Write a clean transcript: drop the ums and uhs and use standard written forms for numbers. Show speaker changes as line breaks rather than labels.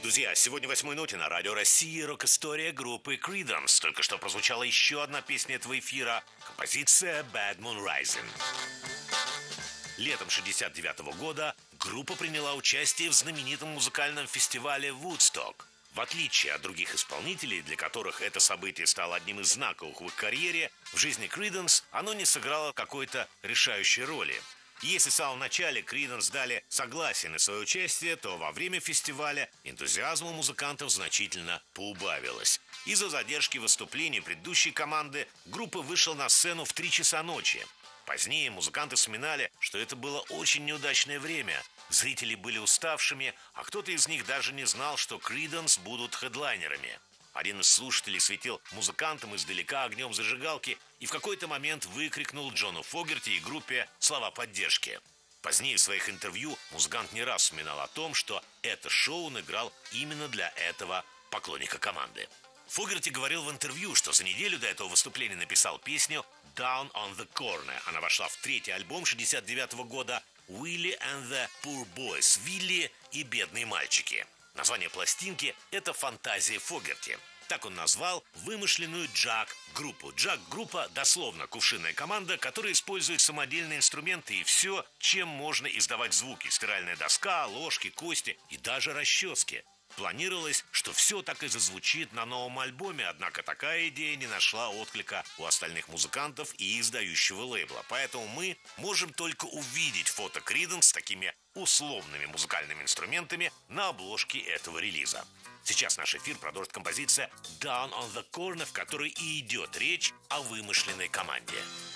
Друзья, сегодня в 8 ноте на Радио России рок-история группы Creedence. Только что прозвучала еще одна песня этого эфира. Композиция Bad Moon Rising. Летом 1969 года группа приняла участие в знаменитом музыкальном фестивале Woodstock. В отличие от других исполнителей, для которых это событие стало одним из знаковых в их карьере, в жизни Creedence оно не сыграло какой-то решающей роли. Если в самом начале Creedence дали согласие на свое участие, то во время фестиваля энтузиазм у музыкантов значительно поубавилось. Из-за задержки выступлений предыдущей команды группа вышла на сцену в 3 часа ночи. Позднее музыканты вспоминали, что это было очень неудачное время. Зрители были уставшими, а кто-то из них даже не знал, что Creedence будут хедлайнерами. Один из слушателей светил музыкантам издалека огнем зажигалки и в какой-то момент выкрикнул Джону Фогерти и группе слова поддержки. Позднее в своих интервью музыкант не раз вспоминал о том, что это шоу он играл именно для этого поклонника команды. Фогерти говорил в интервью, что за неделю до этого выступления написал песню «Down on the Corner». Она вошла в 3-й альбом 1969 года «Willie and the Poor Boys» – «Вилли и бедные мальчики». Название пластинки – это фантазия Фогерти. Так он назвал вымышленную джаг-группу. Джаг-группа – дословно кувшинная команда, которая использует самодельные инструменты и все, чем можно издавать звуки. Стиральная доска, ложки, кости и даже расчески. Планировалось, что все так и зазвучит на новом альбоме, однако такая идея не нашла отклика у остальных музыкантов и издающего лейбла. Поэтому мы можем только увидеть фото Creedence с такими условными музыкальными инструментами на обложке этого релиза. Сейчас наш эфир продолжит композиция «Down on the Corner», в которой и идет речь о вымышленной команде.